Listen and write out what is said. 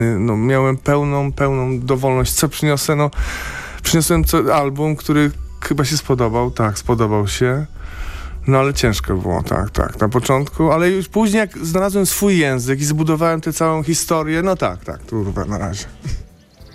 No, miałem pełną dowolność, co przyniosę. No, przyniosłem album, który chyba się spodobał. Tak, spodobał się. No ale ciężko było, tak, na początku, ale już później jak znalazłem swój język i zbudowałem tę całą historię, no tak, tu na razie.